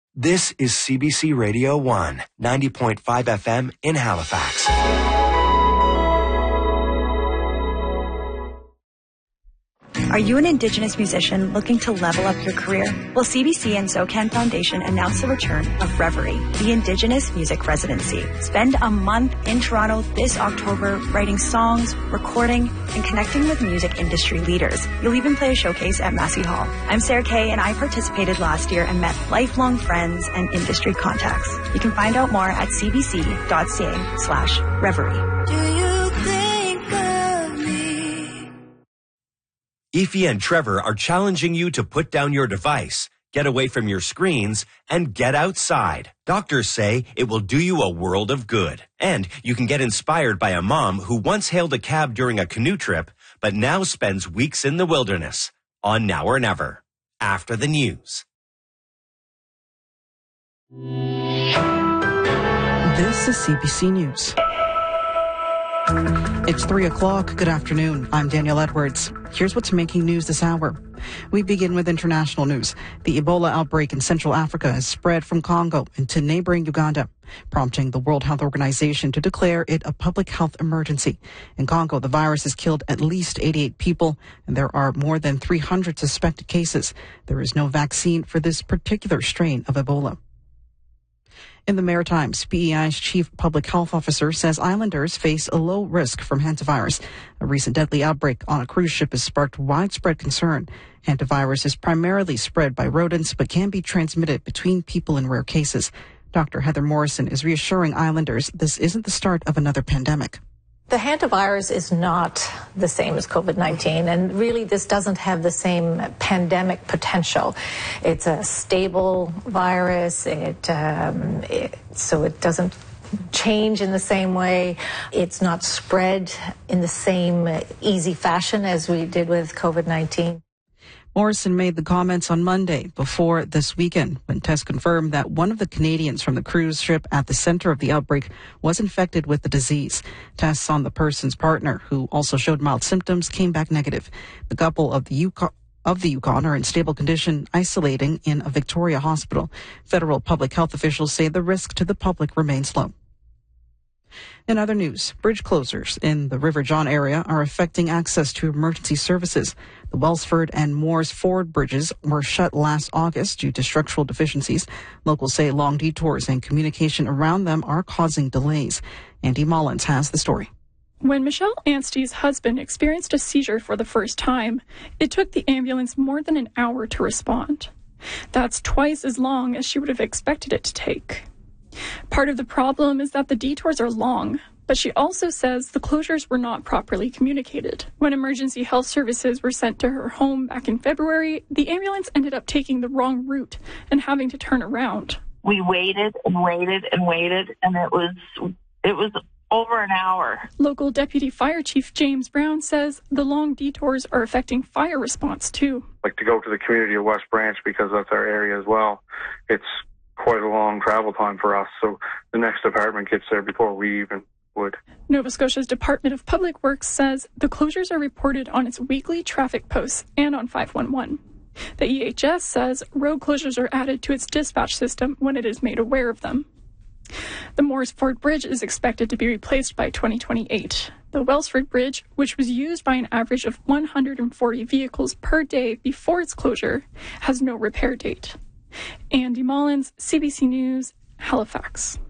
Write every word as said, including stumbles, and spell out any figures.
This is C B C Radio one, ninety point five F M in Halifax. Are you an Indigenous musician looking to level up your career? Well, C B C and SoCan Foundation announced the return of Reverie, the Indigenous Music Residency. Spend a month in Toronto this October writing songs, recording, and connecting with music industry leaders. You'll even play a showcase at Massey Hall. I'm Sarah Kay, and I participated last year and met lifelong friends and industry contacts. You can find out more at cbc.ca slash Reverie. Do you think of me? Efi and Trevor are challenging you to put down your device, get away from your screens, and get outside. Doctors say it will do you a world of good. And you can get inspired by a mom who once hailed a cab during a canoe trip, but now spends weeks in the wilderness. On Now or Never. After the news. This is C B C News. It's three o'clock. Good afternoon. I'm Danielle Edwards. Here's what's making news this hour. We begin with international news. The Ebola outbreak in Central Africa has spread from Congo into neighboring Uganda, prompting the World Health Organization to declare it a public health emergency. In Congo, the virus has killed at least eighty-eight people, and there are more than three hundred suspected cases. There is no vaccine for this particular strain of Ebola. In the Maritimes, P E I's chief public health officer says islanders face a low risk from hantavirus. A recent deadly outbreak on a cruise ship has sparked widespread concern. Hantavirus is primarily spread by rodents but can be transmitted between people in rare cases. Doctor Heather Morrison is reassuring islanders this isn't the start of another pandemic. The hantavirus is not the same as COVID nineteen, and really this doesn't have the same pandemic potential. It's a stable virus, it, um, it, so it doesn't change in the same way. It's not spread in the same easy fashion as we did with COVID nineteen. Morrison made the comments on Monday before this weekend when tests confirmed that one of the Canadians from the cruise ship at the center of the outbreak was infected with the disease. Tests on the person's partner, who also showed mild symptoms, came back negative. The couple of the Yukon of the Yukon are in stable condition, isolating in a Victoria hospital. Federal public health officials say the risk to the public remains low. In other news, bridge closures in the River John area are affecting access to emergency services. The Wellsford and Moores Ford bridges were shut last August due to structural deficiencies. Locals say long detours and communication around them are causing delays. Andy Mullins has the story. When Michelle Anstey's husband experienced a seizure for the first time, it took the ambulance more than an hour to respond. That's twice as long as she would have expected it to take. Part of the problem is that the detours are long, but she also says the closures were not properly communicated. When emergency health services were sent to her home back in February, the ambulance ended up taking the wrong route and having to turn around. We waited and waited and waited, and it was it was over an hour. Local Deputy Fire Chief James Brown says the long detours are affecting fire response too. Like to go to the community of West Branch, because that's our area as well, it's quite a long travel time for us, so the next department gets there before we even would. Nova Scotia's Department of Public Works says the closures are reported on its weekly traffic posts and on five one one. The E H S says road closures are added to its dispatch system when it is made aware of them. The Moores Ford Bridge is expected to be replaced by twenty twenty-eight. The Wellsford Bridge, which was used by an average of one hundred forty vehicles per day before its closure, has no repair date. Andy Mullins, C B C News, Halifax.